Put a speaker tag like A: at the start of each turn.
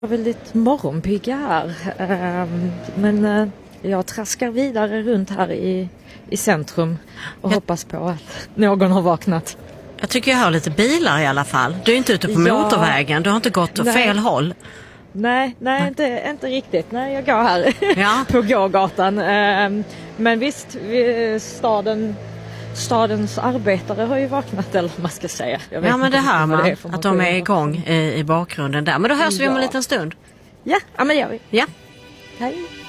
A: Jag är väldigt morgonpigga här, men jag traskar vidare runt här i centrum och hoppas på att någon har vaknat.
B: Jag tycker jag hör lite bilar i alla fall. Du är inte ute på motorvägen, du har inte gått åt fel håll.
A: Nej, inte riktigt. Nej, jag går här på gågatan. Men visst, stadens arbetare har ju vaknat, eller vad man ska säga.
B: Men det hör man, att de är igång i bakgrunden där. Men då hörs vi om en liten stund.
A: Ja, men det gör vi.
B: Ja.
A: Hej.